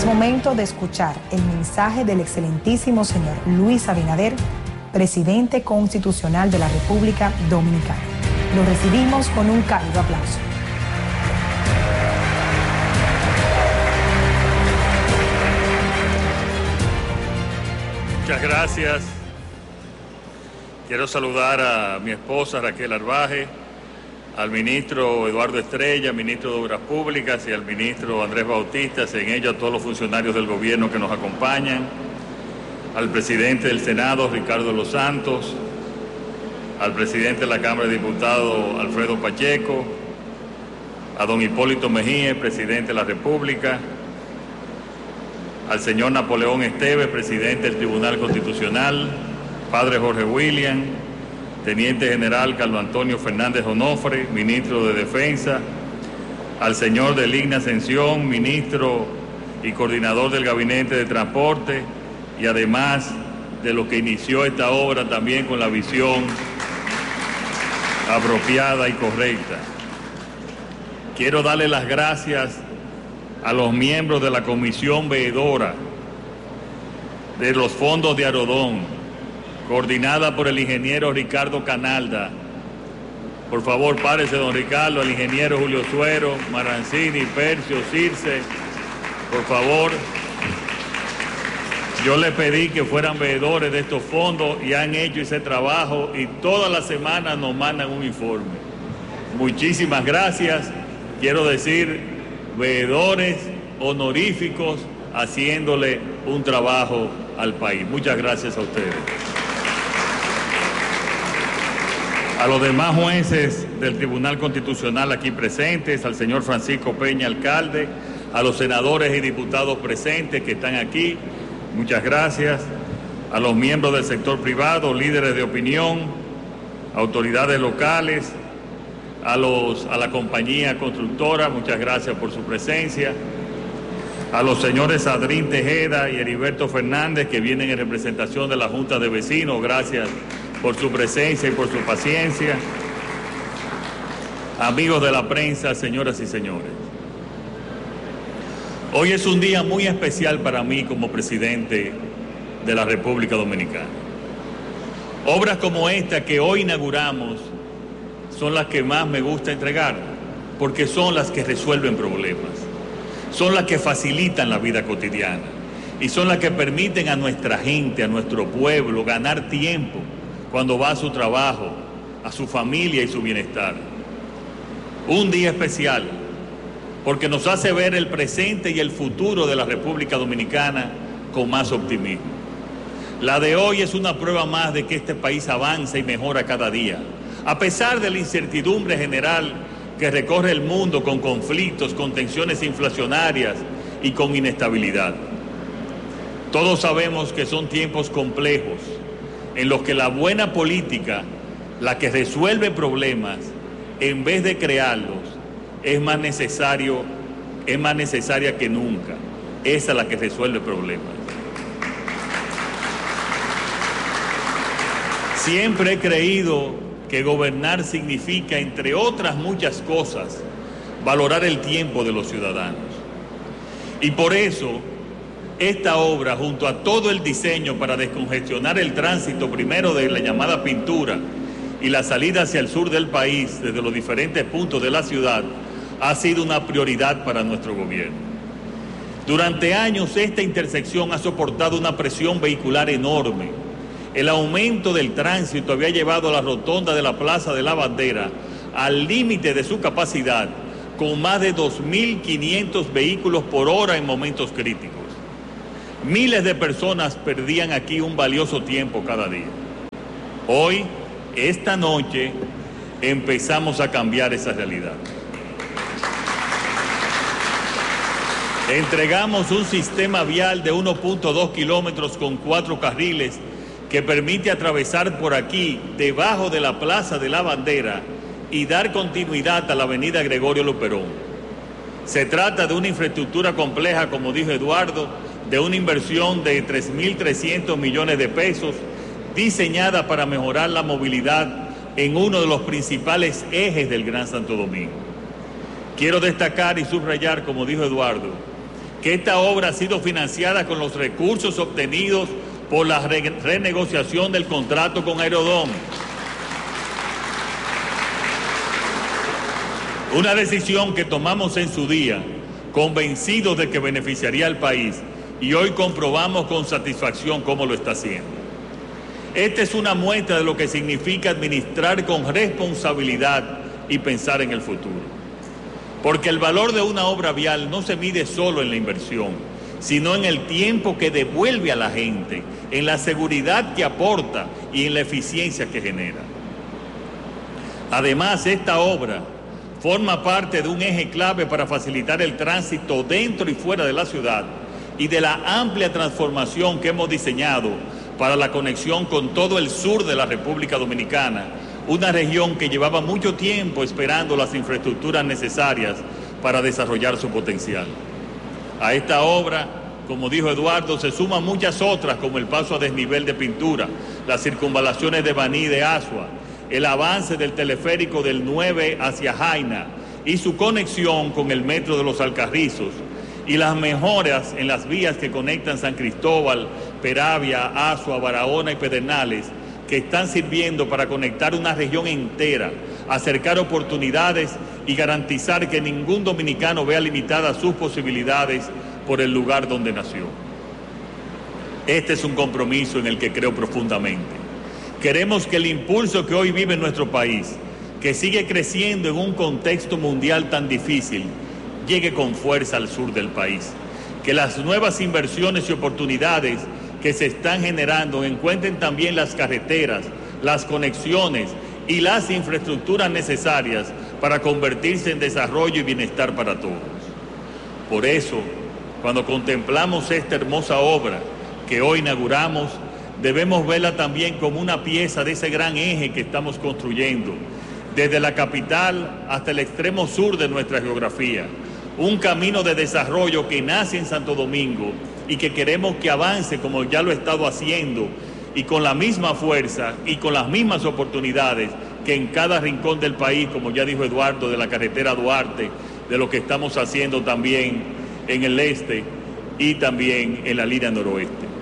Es momento de escuchar el mensaje del excelentísimo señor Luis Abinader, presidente constitucional de la República Dominicana. Lo recibimos con un cálido aplauso. Muchas gracias. Quiero saludar a mi esposa Raquel Arbaje, al ministro Eduardo Estrella, ministro de Obras Públicas, y al ministro Andrés Bautista, en ello a todos los funcionarios del gobierno que nos acompañan, al presidente del Senado, Ricardo de los Santos, al presidente de la Cámara de Diputados, Alfredo Pacheco, a don Hipólito Mejía, presidente de la República, al señor Napoleón Esteves, presidente del Tribunal Constitucional, padre Jorge William, teniente general Carlos Antonio Fernández Onofre, ministro de Defensa, al señor Deligna Ascensión, ministro y coordinador del Gabinete de Transporte, y además de lo que inició esta obra también con la visión apropiada y correcta. Quiero darle las gracias a los miembros de la comisión veedora de los fondos de Arodón, coordinada por el ingeniero Ricardo Canalda. Por favor, párese, don Ricardo, el ingeniero Julio Suero, Marancini, Percio, Circe. Por favor, yo le pedí que fueran veedores de estos fondos y han hecho ese trabajo y todas las semanas nos mandan un informe. Muchísimas gracias. Quiero decir, veedores honoríficos haciéndole un trabajo al país. Muchas gracias a ustedes. A los demás jueces del Tribunal Constitucional aquí presentes, al señor Francisco Peña, alcalde, a los senadores y diputados presentes que están aquí, muchas gracias. A los miembros del sector privado, líderes de opinión, autoridades locales, a la compañía constructora, muchas gracias por su presencia. A los señores Adrín Tejeda y Heriberto Fernández, que vienen en representación de la Junta de Vecinos, gracias por su presencia y por su paciencia. Amigos de la prensa, señoras y señores, hoy es un día muy especial para mí como presidente de la República Dominicana. Obras como esta que hoy inauguramos son las que más me gusta entregar, porque son las que resuelven problemas, son las que facilitan la vida cotidiana y son las que permiten a nuestra gente, a nuestro pueblo, ganar tiempo cuando va a su trabajo, a su familia y su bienestar. Un día especial, porque nos hace ver el presente y el futuro de la República Dominicana con más optimismo. La de hoy es una prueba más de que este país avanza y mejora cada día, a pesar de la incertidumbre general que recorre el mundo con conflictos, con tensiones inflacionarias y con inestabilidad. Todos sabemos que son tiempos complejos, en los que la buena política, la que resuelve problemas, en vez de crearlos, es más necesaria que nunca. Esa es la que resuelve problemas. Siempre he creído que gobernar significa, entre otras muchas cosas, valorar el tiempo de los ciudadanos. Y por eso, esta obra, junto a todo el diseño para descongestionar el tránsito, primero de la llamada Pintura y la salida hacia el sur del país desde los diferentes puntos de la ciudad, ha sido una prioridad para nuestro gobierno. Durante años esta intersección ha soportado una presión vehicular enorme. El aumento del tránsito había llevado a la rotonda de la Plaza de la Bandera al límite de su capacidad, con más de 2.500 vehículos por hora en momentos críticos. Miles de personas perdían aquí un valioso tiempo cada día. Hoy, esta noche, empezamos a cambiar esa realidad. Entregamos un sistema vial de 1.2 kilómetros con 4 carriles que permite atravesar por aquí, debajo de la Plaza de la Bandera, y dar continuidad a la avenida Gregorio Luperón. Se trata de una infraestructura compleja, como dijo Eduardo, de una inversión de 3.300 millones de pesos, diseñada para mejorar la movilidad en uno de los principales ejes del Gran Santo Domingo. Quiero destacar y subrayar, como dijo Eduardo, que esta obra ha sido financiada con los recursos obtenidos por la renegociación del contrato con Aerodón. Una decisión que tomamos en su día, convencidos de que beneficiaría al país, y hoy comprobamos con satisfacción cómo lo está haciendo. Esta es una muestra de lo que significa administrar con responsabilidad y pensar en el futuro. Porque el valor de una obra vial no se mide solo en la inversión, sino en el tiempo que devuelve a la gente, en la seguridad que aporta y en la eficiencia que genera. Además, esta obra forma parte de un eje clave para facilitar el tránsito dentro y fuera de la ciudad y de la amplia transformación que hemos diseñado para la conexión con todo el sur de la República Dominicana, una región que llevaba mucho tiempo esperando las infraestructuras necesarias para desarrollar su potencial. A esta obra, como dijo Eduardo, se suman muchas otras como el paso a desnivel de Pintura, las circunvalaciones de Baní y de Asua, el avance del teleférico del 9 hacia Jaina y su conexión con el metro de los Alcarrizos y las mejoras en las vías que conectan San Cristóbal, Peravia, Asua, Barahona y Pedernales, que están sirviendo para conectar una región entera, acercar oportunidades y garantizar que ningún dominicano vea limitadas sus posibilidades por el lugar donde nació. Este es un compromiso en el que creo profundamente. Queremos que el impulso que hoy vive nuestro país, que sigue creciendo en un contexto mundial tan difícil, llegue con fuerza al sur del país. Que las nuevas inversiones y oportunidades que se están generando encuentren también las carreteras, las conexiones y las infraestructuras necesarias para convertirse en desarrollo y bienestar para todos. Por eso, cuando contemplamos esta hermosa obra que hoy inauguramos, debemos verla también como una pieza de ese gran eje que estamos construyendo, desde la capital hasta el extremo sur de nuestra geografía, un camino de desarrollo que nace en Santo Domingo y que queremos que avance como ya lo ha estado haciendo y con la misma fuerza y con las mismas oportunidades que en cada rincón del país, como ya dijo Eduardo, de la carretera Duarte, de lo que estamos haciendo también en el este y también en la línea noroeste.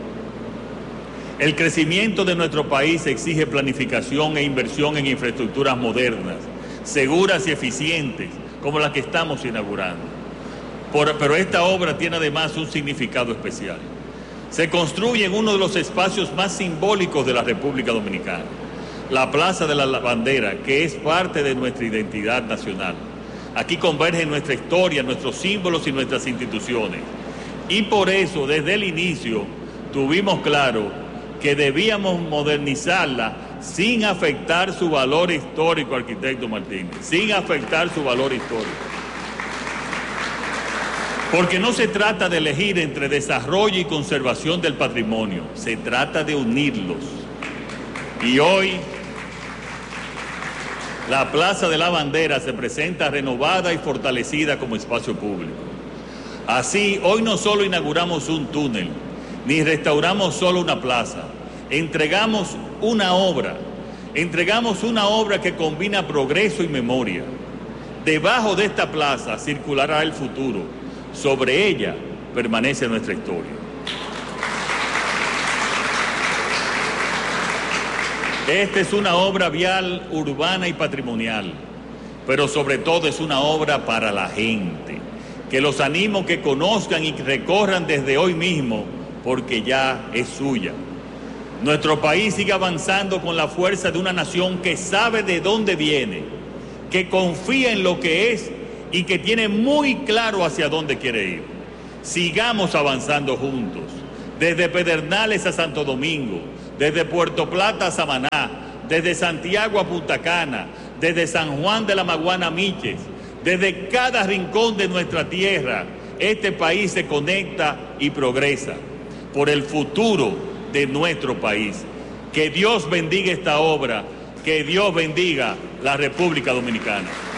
El crecimiento de nuestro país exige planificación e inversión en infraestructuras modernas, seguras y eficientes, como la que estamos inaugurando. Pero esta obra tiene además un significado especial. Se construye en uno de los espacios más simbólicos de la República Dominicana, la Plaza de la Bandera, que es parte de nuestra identidad nacional. Aquí convergen nuestra historia, nuestros símbolos y nuestras instituciones. Y por eso, desde el inicio, tuvimos claro que debíamos modernizarla sin afectar su valor histórico, arquitecto Martínez, sin afectar su valor histórico. Porque no se trata de elegir entre desarrollo y conservación del patrimonio, se trata de unirlos. Y hoy la Plaza de la Bandera se presenta renovada y fortalecida como espacio público. Así, hoy no solo inauguramos un túnel, ni restauramos solo una plaza, entregamos una obra que combina progreso y memoria. Debajo de esta plaza circulará el futuro, sobre ella permanece nuestra historia. Esta es una obra vial, urbana y patrimonial, pero sobre todo es una obra para la gente, que los animo que conozcan y recorran desde hoy mismo, porque ya es suya. Nuestro país sigue avanzando con la fuerza de una nación que sabe de dónde viene, que confía en lo que es y que tiene muy claro hacia dónde quiere ir. Sigamos avanzando juntos, desde Pedernales a Santo Domingo, desde Puerto Plata a Samaná, desde Santiago a Punta Cana, desde San Juan de la Maguana a Miches, desde cada rincón de nuestra tierra. Este país se conecta y progresa por el futuro de nuestro país. Que Dios bendiga esta obra, que Dios bendiga la República Dominicana.